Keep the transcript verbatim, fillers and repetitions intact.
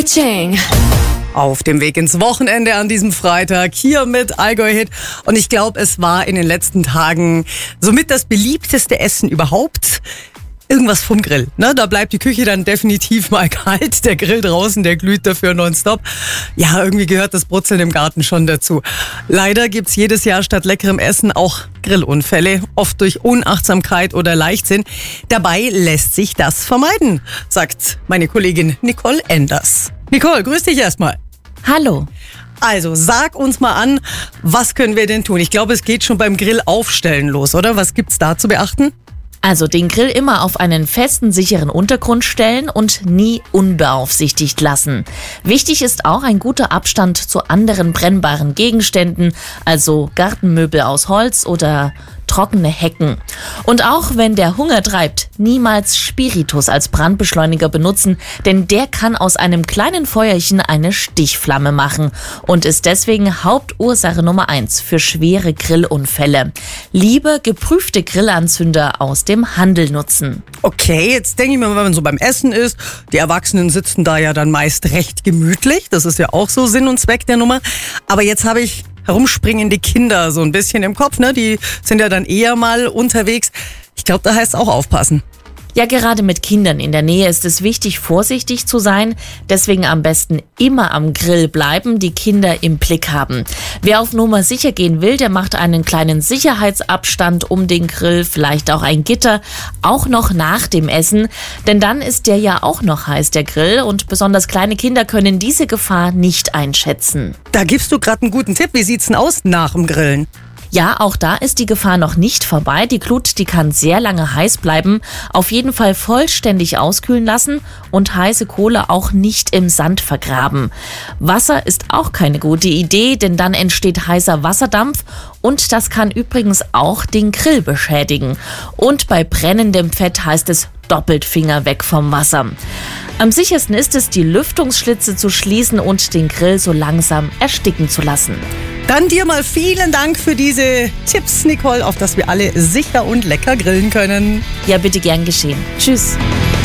Ka-ching. Auf dem Weg ins Wochenende an diesem Freitag hier mit Allgäu Hit. Und ich glaube, es war in den letzten Tagen somit das beliebteste Essen überhaupt. Irgendwas vom Grill. Ne? Da bleibt die Küche dann definitiv mal kalt. Der Grill draußen, der glüht dafür nonstop. Ja, irgendwie gehört das Brutzeln im Garten schon dazu. Leider gibt's jedes Jahr statt leckerem Essen auch Grillunfälle. Oft durch Unachtsamkeit oder Leichtsinn. Dabei lässt sich das vermeiden, sagt meine Kollegin Nicole Enders. Nicole, grüß dich erstmal. Hallo. Also, sag uns mal an, was können wir denn tun? Ich glaube, es geht schon beim Grillaufstellen los, oder? Was gibt's da zu beachten? Also den Grill immer auf einen festen, sicheren Untergrund stellen und nie unbeaufsichtigt lassen. Wichtig ist auch ein guter Abstand zu anderen brennbaren Gegenständen, also Gartenmöbel aus Holz oder trockene Hecken. Und auch wenn der Hunger treibt, niemals Spiritus als Brandbeschleuniger benutzen, denn der kann aus einem kleinen Feuerchen eine Stichflamme machen und ist deswegen Hauptursache Nummer eins für schwere Grillunfälle. Lieber geprüfte Grillanzünder aus dem Handel nutzen. Okay, jetzt denke ich mir, wenn man so beim Essen ist, die Erwachsenen sitzen da ja dann meist recht gemütlich. Das ist ja auch so Sinn und Zweck der Nummer. Aber jetzt habe ich herumspringende Kinder so ein bisschen im Kopf, ne? Die sind ja dann eher mal unterwegs. Ich glaube, da heißt es auch aufpassen. Ja, gerade mit Kindern in der Nähe ist es wichtig, vorsichtig zu sein. Deswegen am besten immer am Grill bleiben, die Kinder im Blick haben. Wer auf Nummer sicher gehen will, der macht einen kleinen Sicherheitsabstand um den Grill, vielleicht auch ein Gitter, auch noch nach dem Essen. Denn dann ist der ja auch noch heiß, der Grill. Und besonders kleine Kinder können diese Gefahr nicht einschätzen. Da gibst du gerade einen guten Tipp. Wie sieht's denn aus nach dem Grillen? Ja, auch da ist die Gefahr noch nicht vorbei. Die Glut, die kann sehr lange heiß bleiben. Auf jeden Fall vollständig auskühlen lassen und heiße Kohle auch nicht im Sand vergraben. Wasser ist auch keine gute Idee, denn dann entsteht heißer Wasserdampf und das kann übrigens auch den Grill beschädigen. Und bei brennendem Fett heißt es doppelt Finger weg vom Wasser. Am sichersten ist es, die Lüftungsschlitze zu schließen und den Grill so langsam ersticken zu lassen. Dann dir mal vielen Dank für diese Tipps, Nicole, auf dass wir alle sicher und lecker grillen können. Ja, bitte gern geschehen. Tschüss.